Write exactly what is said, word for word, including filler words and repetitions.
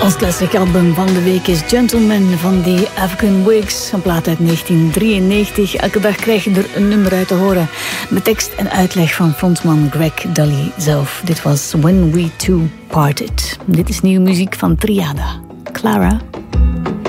Ons classic album van de week is Gentleman van The African Wigs. Een plaat uit negentien drieënnegentig. Elke dag krijg je er een nummer uit te horen. Met tekst en uitleg van frontman Greg Dully zelf. Dit was When We Two Parted. Dit is nieuwe muziek van Triada. Clara.